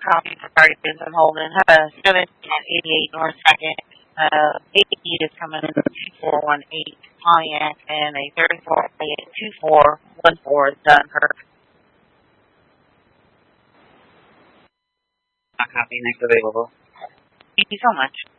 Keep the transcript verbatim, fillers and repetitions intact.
copy for Guardians I'm holding. Have a seven eighty-eight North Second. Uh, eight is coming in two four one eight Pontiac, and a thirty-four two four one four Dunkirk. Copy, next available. Thank you so much.